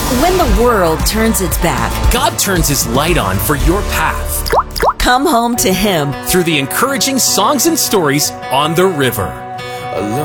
When the world turns its back, God turns His light on for your path come home to Him. through the encouraging songs and stories on the river.